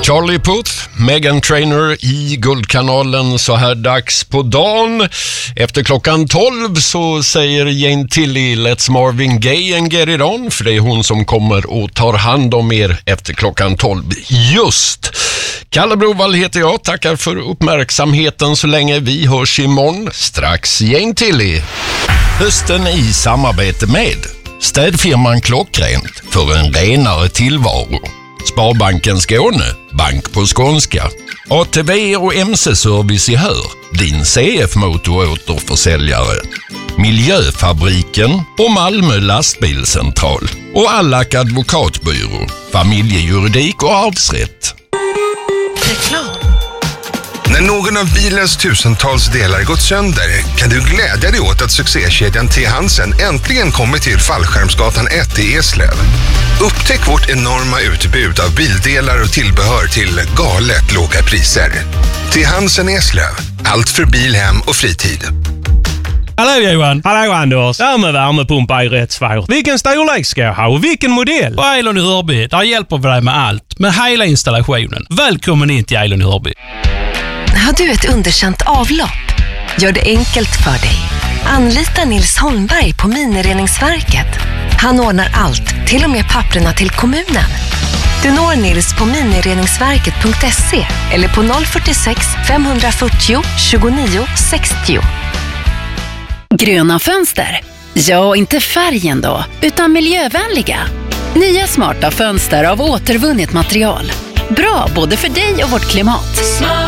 Charlie Puth, Meghan Trainor i Guldkanalen så här dags på dagen. Efter klockan 12 så säger Jane Tilley Let's Marvin Gaye and Get It On, för det är hon som kommer och tar hand om er efter klockan 12. Just. Kalle Brovall heter jag, tackar för uppmärksamheten så länge. Vi hörs imorgon. Strax Jane Tilley. Hösten i samarbete med städfirman Klockrent för en renare tillvaro. Sparbanken Skåne, bank på skånska. ATV och MC-service i Hör, din CF-motoråterförsäljare. Miljöfabriken och Malmö lastbilscentral. Och Allack advokatbyrå, familjejuridik och arvsrätt. Reklam. När någon av bilens tusentals delar gått sönder kan du glädja dig åt att succékedjan T. Hansen äntligen kommer till Fallskärmsgatan 1 i Eslöv. Upptäck vårt enorma utbud av bildelar och tillbehör till galet låga priser. T. Hansen Eslöv. Allt för bil, hem och fritid. Hallå Johan. Hallå Anders. Där med värmepumpar i rätt svär. Vilken storlek ska jag ha och vilken modell? Och Eilon i Hörby, där hjälper vi dig med allt. Med hela installationen. Välkommen in till Eilon i Hörby. Har du ett underkänt avlopp? Gör det enkelt för dig. Anlita Nils Holmberg på Minireningsverket. Han ordnar allt, till och med papperna till kommunen. Du når Nils på minireningsverket.se eller på 046 540 29 60. Gröna fönster. Ja, inte färgen då, utan miljövänliga. Nya smarta fönster av återvunnet material. Bra både för dig och vårt klimat.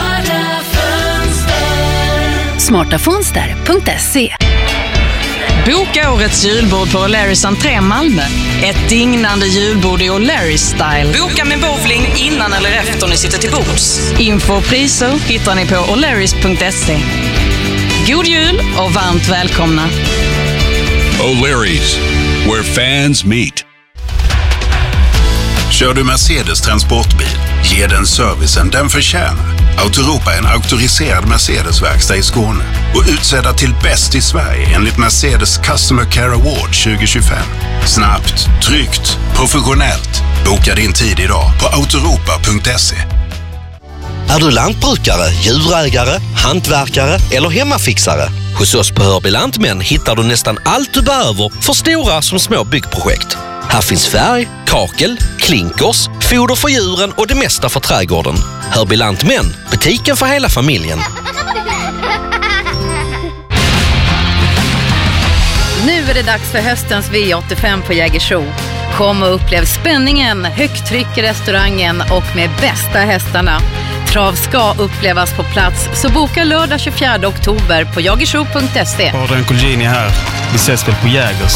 Smartafönster.se. Boka årets julbord på O'Larrys entré Malmö. Ett dignande julbord i O'Larrys style. Boka med bowling innan eller efter ni sitter till bords. Info och priser hittar ni på O'Larrys.se. God jul och varmt välkomna. O'Larrys, where fans meet. Kör du Mercedes transportbil, ge den servicen den förtjänar. Autoropa är en auktoriserad Mercedes-verkstad i Skåne och utsedda till bäst i Sverige enligt Mercedes Customer Care Award 2025. Snabbt, tryggt, professionellt. Boka din tid idag på autoropa.se. Är du lantbrukare, djurägare, hantverkare eller hemmafixare? Hos oss på Hörby Lantmän hittar du nästan allt du behöver för stora som små byggprojekt. Här finns färg, kakel, klinkers, foder för djuren och det mesta för trädgården. Hörby Lantmän, butiken för hela familjen. Nu är det dags för höstens V85 på Jägersro. Kom och upplev spänningen, högt tryck i restaurangen och med bästa hästarna. Trav ska upplevas på plats, så boka lördag 24 oktober på jagersro.se. Adrian Colgjini här. Vi ses väl på Jägers.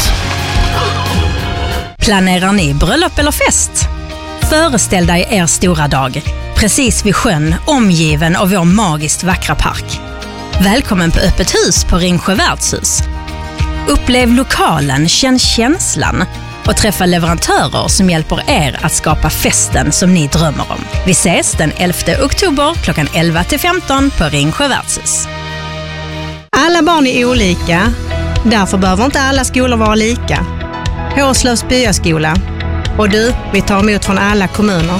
Planerar ni bröllop eller fest? Föreställ dig er stora dag. Precis vid sjön, omgiven av vår magiskt vackra park. Välkommen på öppet hus på Ringsjö värdshus. Upplev lokalen, känn känslan och träffa leverantörer som hjälper er att skapa festen som ni drömmer om. Vi ses den 11 oktober klockan 11-15 på Ringsjö värdshus. Alla barn är olika, därför behöver inte alla skolor vara lika. Hårslövs byaskola. Och du, vi tar emot från alla kommuner.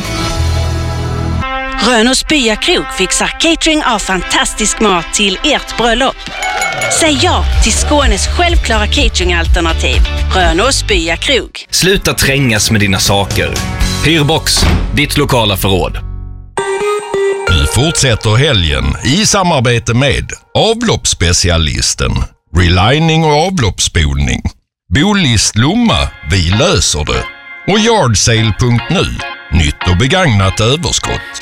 Rönås byakrog fixar catering av fantastisk mat till ert bröllop. Säg ja till Skånes självklara cateringalternativ. Rönås byakrog. Sluta trängas med dina saker. Hyrbox, ditt lokala förråd. Vi fortsätter helgen i samarbete med avloppsspecialisten, relining och avloppsspolning. Bolist Lomma, vi löser det. Och Yardsale.nu, nytt och begagnat överskott.